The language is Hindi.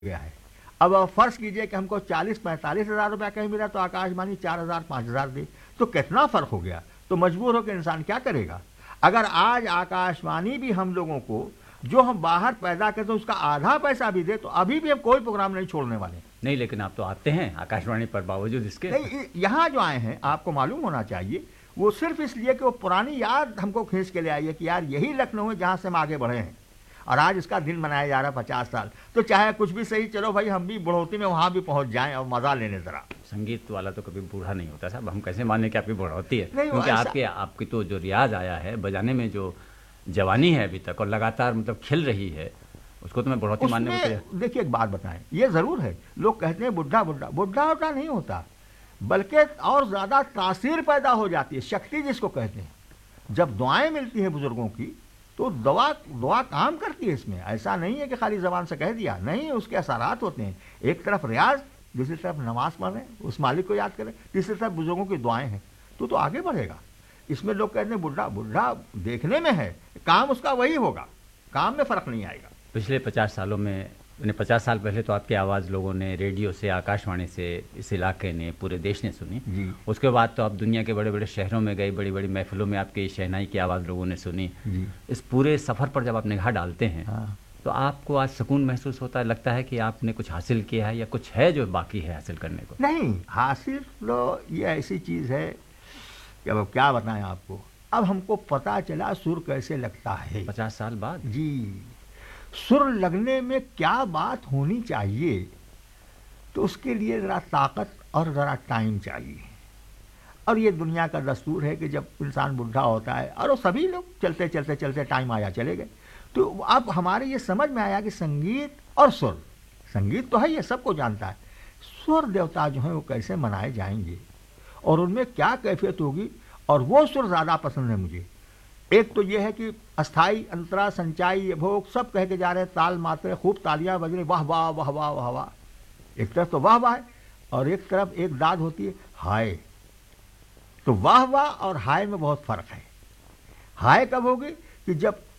गया है। अब फर्ज कीजिए कि हमको 40-45 हज़ार रुपया कहीं मिला तो आकाशवाणी 4,000-5,000 दे, तो कितना फर्क हो गया। तो मजबूर होकर इंसान क्या करेगा। अगर आज आकाशवाणी भी हम लोगों को जो हम बाहर पैदा करते हैं उसका आधा पैसा भी दे, तो अभी भी हम कोई प्रोग्राम नहीं छोड़ने वाले। नहीं, लेकिन आप तो आते हैं आकाशवाणी पर बावजूद इसके। नहीं, यहाँ जो आए हैं आपको मालूम होना चाहिए, वो सिर्फ इसलिए कि वो पुरानी याद हमको खींच के ले आई है कि यार यही लखनऊ है जहाँ से हम आगे बढ़े हैं, और आज इसका दिन मनाया जा रहा है 50 साल। तो चाहे कुछ भी सही, चलो भाई हम भी बढ़ोतरी में वहाँ भी पहुँच जाएं और मज़ा लेने ज़रा। संगीत वाला तो कभी बूढ़ा नहीं होता साहब, हम कैसे माने कि आपकी बढ़ोतरी है, नहीं, क्योंकि ऐसा- आपकी तो जो रियाज आया है बजाने में, जो जवानी है अभी तक और लगातार मतलब खिल रही है, उसको तो मैं बढ़ोतरी मानने को उसमें देखिए एक बात बताएं, ये ज़रूर है, लोग कहते हैं बुढ़ा बुढ़ा बुढ़ा होता नहीं होता, बल्कि और ज़्यादा तासीर पैदा हो जाती है, शक्ति जिसको कहते हैं। जब दुआएं मिलती हैं बुजुर्गों की, तो दुआ दुआ काम करती है। इसमें ऐसा नहीं है कि खाली ज़बान से कह दिया, नहीं, उसके असरात होते हैं। एक तरफ रियाज, दूसरी तरफ नमाज पढ़ें, उस मालिक को याद करें, तीसरी तरफ बुजुर्गों की दुआएं हैं, तो आगे बढ़ेगा। इसमें लोग कहते हैं बुढ़ा बुढ़ा देखने में है, काम उसका वही होगा, काम में फ़र्क नहीं आएगा। पिछले 50 सालों में, यानी 50 साल पहले तो आपकी आवाज़ लोगों ने रेडियो से, आकाशवाणी से, इस इलाके ने, पूरे देश ने सुनी जी। उसके बाद तो आप दुनिया के बड़े बड़े शहरों में गए, बड़ी बड़ी महफिलों में आपकी शहनाई की आवाज़ लोगों ने सुनी जी। इस पूरे सफ़र पर जब आप निगाह डालते हैं, हाँ। तो आपको आज सुकून महसूस होता है, लगता है कि आपने कुछ हासिल किया है या कुछ है जो बाकी है हासिल करने को? नहीं, हासिल तो ये ऐसी चीज़ है कि अब क्या बताएं आपको। अब हमको पता चला सुर कैसे लगता है 50 साल बाद। जी। सुर लगने में क्या बात होनी चाहिए, तो उसके लिए ज़रा ताकत और ज़रा टाइम चाहिए। और ये दुनिया का दस्तूर है कि जब इंसान बुढ़ा होता है, और वो सभी लोग चलते चलते चलते टाइम आया चले गए, तो अब हमारे ये समझ में आया कि संगीत और सुर, संगीत तो है, ये सबको जानता है, सुर देवता जो हैं वो कैसे मनाए जाएंगे और उनमें क्या कैफियत होगी। और वो सुर ज़्यादा पसंद है मुझे। एक तो ये है कि अस्थाई, अंतरा, संचाई, भोग सब कह के जा रहे हैं, ताल मात्रे, खूब तालियां बज रही, वाह वाह वाह वाह वाह वाह। एक तरफ तो वाह वाह है, और एक तरफ एक दाद होती है हाय। तो वाह वाह और हाय में बहुत फर्क है। हाय कब होगी कि जब